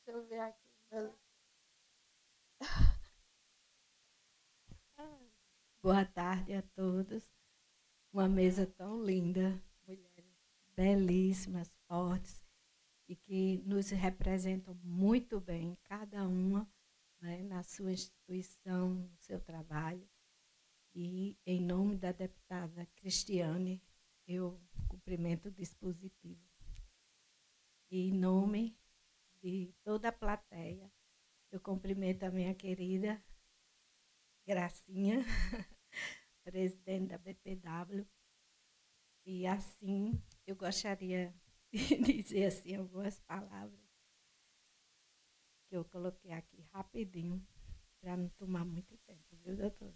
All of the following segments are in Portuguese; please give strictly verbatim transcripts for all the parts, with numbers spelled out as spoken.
Deixa eu ver aqui. Boa tarde a todos. Uma mesa tão linda, mulheres belíssimas, fortes e que nos representam muito bem, cada uma, né, na sua instituição, no seu trabalho. E, em nome da deputada Cristiane, eu cumprimento o dispositivo. E, em nome de toda a plateia, eu cumprimento a minha querida Gracinha, presidente da B P W. E, assim, eu gostaria de dizer assim, algumas palavras que eu coloquei aqui rapidinho, para não tomar muito tempo, viu, doutora?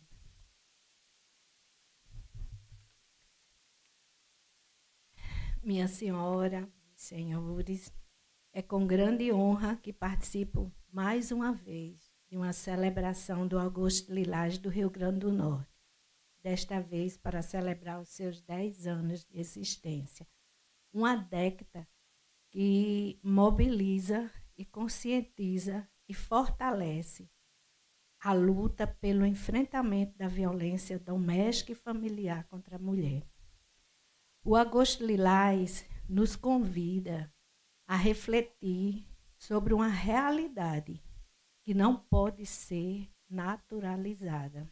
Minha senhora, senhores, é com grande honra que participo mais uma vez de uma celebração do Agosto Lilás do Rio Grande do Norte, desta vez para celebrar os seus dez anos de existência. Uma década que mobiliza e conscientiza e fortalece a luta pelo enfrentamento da violência doméstica e familiar contra a mulher. O Agosto Lilás nos convida a refletir sobre uma realidade que não pode ser naturalizada.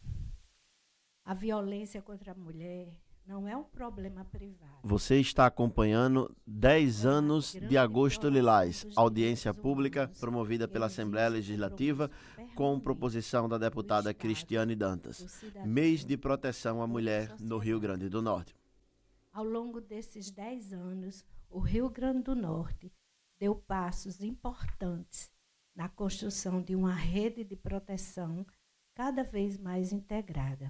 A violência contra a mulher não é um problema privado. Você está acompanhando dez anos de Agosto Lilás, audiência pública promovida pela Assembleia Legislativa com proposição da deputada Cristiane Dantas, mês de proteção à mulher no Rio Grande do Norte. Ao longo desses dez anos, o Rio Grande do Norte deu passos importantes na construção de uma rede de proteção cada vez mais integrada.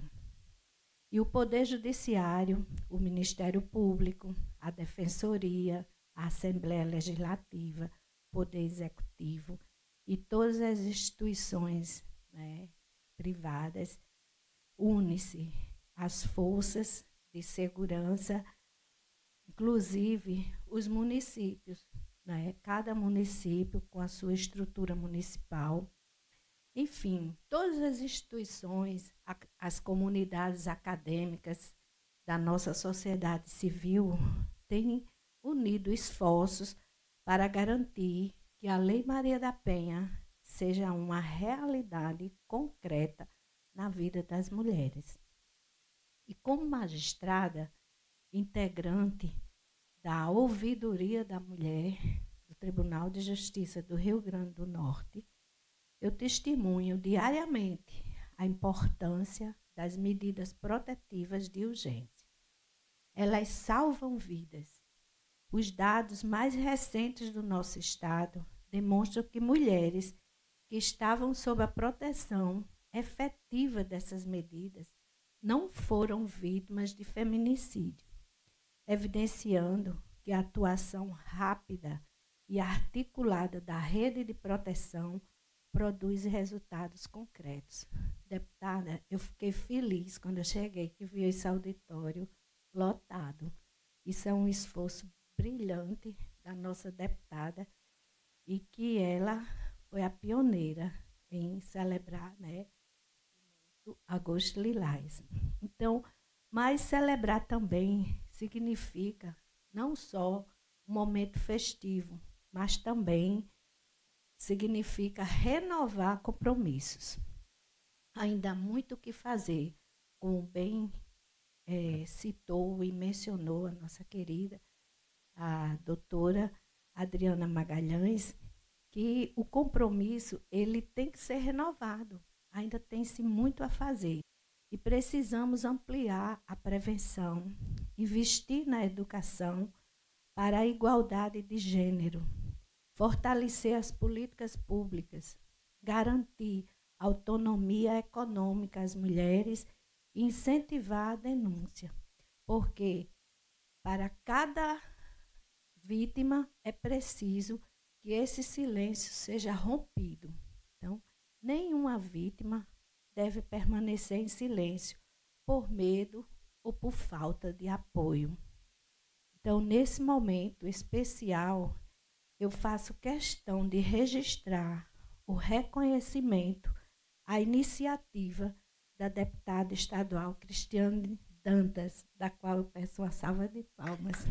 E o Poder Judiciário, o Ministério Público, a Defensoria, a Assembleia Legislativa, o Poder Executivo e todas as instituições, né, privadas, unem-se às forças de segurança, inclusive os municípios, né? Cada município com a sua estrutura municipal. Enfim, todas as instituições, as comunidades acadêmicas da nossa sociedade civil têm unido esforços para garantir que a Lei Maria da Penha seja uma realidade concreta na vida das mulheres. E como magistrada, integrante da Ouvidoria da Mulher do Tribunal de Justiça do Rio Grande do Norte, eu testemunho diariamente a importância das medidas protetivas de urgência. Elas salvam vidas. Os dados mais recentes do nosso estado demonstram que mulheres que estavam sob a proteção efetiva dessas medidas não foram vítimas de feminicídio, evidenciando que a atuação rápida e articulada da rede de proteção produz resultados concretos. Deputada, eu fiquei feliz quando eu cheguei que vi esse auditório lotado. Isso é um esforço brilhante da nossa deputada e que ela foi a pioneira em celebrar, né, o Agosto Lilás. Então, mas celebrar também significa não só um momento festivo, mas também significa renovar compromissos. Ainda há muito o que fazer, como bem é, citou e mencionou a nossa querida, a doutora Adriana Magalhães, que o compromisso ele tem que ser renovado. Ainda tem-se muito a fazer. E precisamos ampliar a prevenção, investir na educação para a igualdade de gênero, fortalecer as políticas públicas, garantir autonomia econômica às mulheres e incentivar a denúncia. Porque para cada vítima é preciso que esse silêncio seja rompido. Então, nenhuma vítima deve permanecer em silêncio por medo ou por falta de apoio. Então, nesse momento especial, eu faço questão de registrar o reconhecimento à iniciativa da deputada estadual Cristiane Dantas, da qual eu peço uma salva de palmas,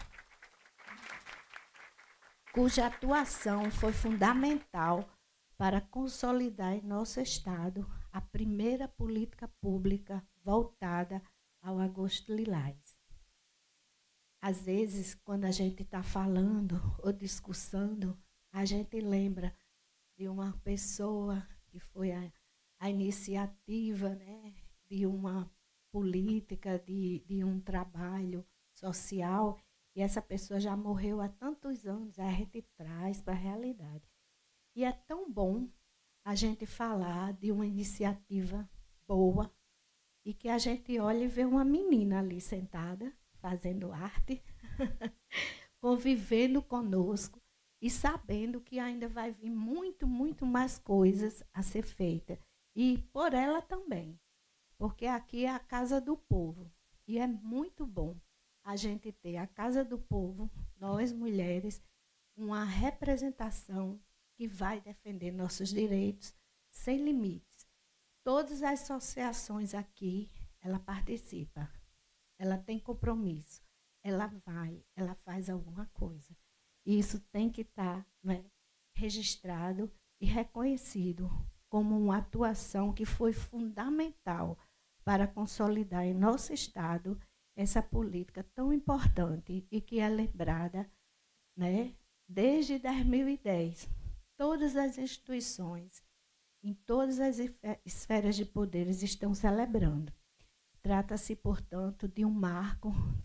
cuja atuação foi fundamental para consolidar em nosso Estado a primeira política pública voltada ao Agosto Lilás. Às vezes, quando a gente está falando ou discussando, a gente lembra de uma pessoa que foi a, a iniciativa, né, de uma política, de, de um trabalho social, e essa pessoa já morreu há tantos anos, a gente traz para a realidade. E é tão bom a gente falar de uma iniciativa boa e que a gente olha e vê uma menina ali sentada, fazendo arte, convivendo conosco e sabendo que ainda vai vir muito, muito mais coisas a ser feitas. E por ela também, porque aqui é a Casa do Povo. E é muito bom a gente ter a Casa do Povo, nós mulheres, uma representação que vai defender nossos direitos sem limites. Todas as associações aqui, ela participa, ela tem compromisso, ela vai, ela faz alguma coisa. E isso tem que estar, né, registrado e reconhecido como uma atuação que foi fundamental para consolidar em nosso Estado essa política tão importante e que é lembrada, né, desde dois mil e dez. Todas as instituições, em todas as esferas de poderes, estão celebrando. Trata-se, portanto, de um marco